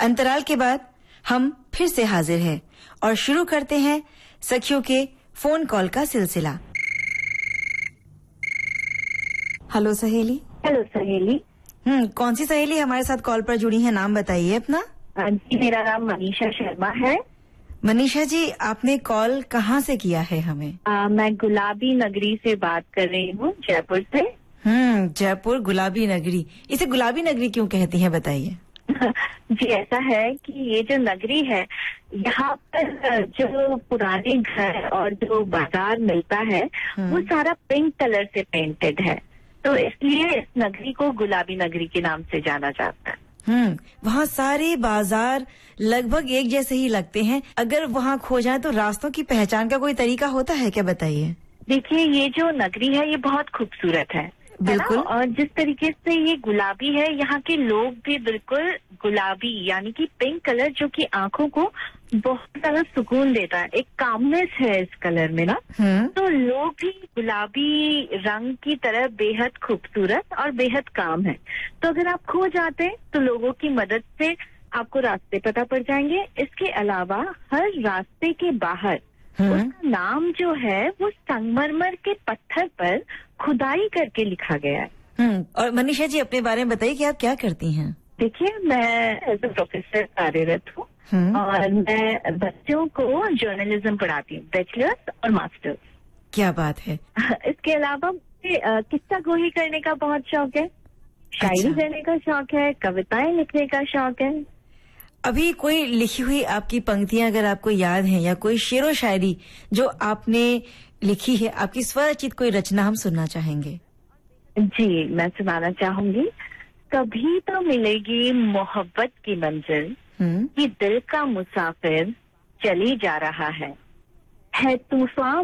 अंतराल के बाद हम फिर से हाजिर हैं और शुरू करते हैं सखियों के फोन कॉल का सिलसिला। हेलो सहेली। हेलो सहेली। कौन सी सहेली हमारे साथ कॉल पर जुड़ी है, नाम बताइए अपना। जी, मेरा नाम मनीषा शर्मा है। मनीषा जी, आपने कॉल कहाँ से किया है हमें? मैं गुलाबी नगरी से बात कर रही हूँ, जयपुर से। जयपुर गुलाबी नगरी, इसे गुलाबी नगरी क्यों कहती हैं, बताइए। जी, ऐसा है कि ये जो नगरी है, यहाँ पर जो पुराने घर और जो बाजार मिलता है वो सारा पिंक कलर से पेंटेड है, तो इसलिए इस नगरी को गुलाबी नगरी के नाम से जाना जाता है। वहाँ सारे बाजार लगभग एक जैसे ही लगते हैं। अगर वहाँ खो जाए तो रास्तों की पहचान का कोई तरीका होता है क्या, बताइए। देखिए, ये जो नगरी है ये बहुत खूबसूरत है, बिल्कुल। और जिस तरीके से ये गुलाबी है, यहाँ के लोग भी बिल्कुल गुलाबी यानी कि पिंक कलर, जो कि आंखों को बहुत ज्यादा सुकून देता है। एक कामनेस है इस कलर में ना। तो लोग भी गुलाबी रंग की तरह बेहद खूबसूरत और बेहद काम है। तो अगर आप खो जाते हैं तो लोगों की मदद से आपको रास्ते पता पड़ जाएंगे। इसके अलावा हर रास्ते के बाहर उसका नाम जो है वो संगमरमर के पत्थर पर खुदाई करके लिखा गया है। और मनीषा जी, अपने बारे में बताइए कि आप क्या करती हैं? देखिए, मैं एज ए प्रोफेसर कार्यरत हूँ और मैं बच्चों को जर्नलिज्म पढ़ाती हूँ, बैचलर्स और मास्टर्स। क्या बात है। इसके अलावा मुझे किस्सा गोही करने का बहुत शौक है, शायरी करने का शौक है, कविताएं लिखने का शौक है। अभी कोई लिखी हुई आपकी पंक्तियां अगर आपको याद हैं, या कोई शेरो शायरी जो आपने लिखी है, आपकी स्वरचित कोई रचना हम सुनना चाहेंगे। जी, मैं सुनाना चाहूंगी। कभी तो मिलेगी मोहब्बत की मंजिल, ये दिल का मुसाफिर चली जा रहा है तूफान